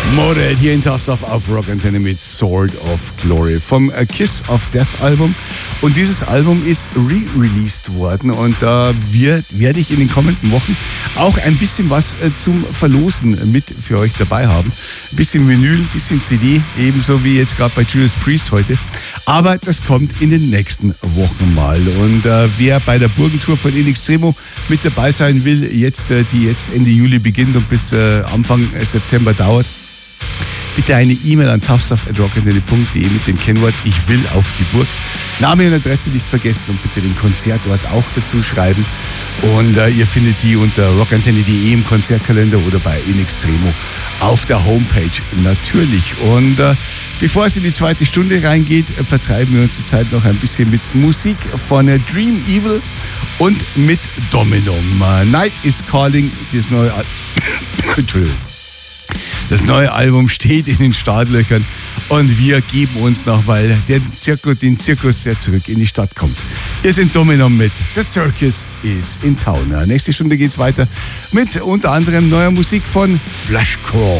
Motorhead hier in Tough Stuff auf Rock Antenne mit Sword of Glory vom Kiss of Death Album. Und dieses Album ist re-released worden und da werde ich in den kommenden Wochen auch ein bisschen was zum Verlosen mit für euch dabei haben. Ein bisschen Vinyl, ein bisschen CD, ebenso wie jetzt gerade bei Judas Priest heute. Aber das kommt in den nächsten Wochen mal. Und wer bei der Burgentour von In Extremo mit dabei sein will, die jetzt Ende Juli beginnt und bis Anfang September dauert, bitte eine E-Mail an toughstuff@rockantenne.de mit dem Kennwort Ich will auf die Burg. Name und Adresse nicht vergessen und bitte den Konzertort auch dazu schreiben. Und ihr findet die unter rockantenne.de im Konzertkalender oder bei In Extremo auf der Homepage natürlich. Und bevor es in die zweite Stunde reingeht, vertreiben wir uns die Zeit noch ein bisschen mit Musik von Dream Evil und mit Dominum. Night is Calling, das neue Entschuldigung. Das neue Album steht in den Startlöchern und wir geben uns noch, weil den Zirkus, der zurück in die Stadt kommt. Wir sind Dominum mit The Circus is in Town. Nächste Stunde geht's weiter mit unter anderem neuer Musik von Flashcrawl.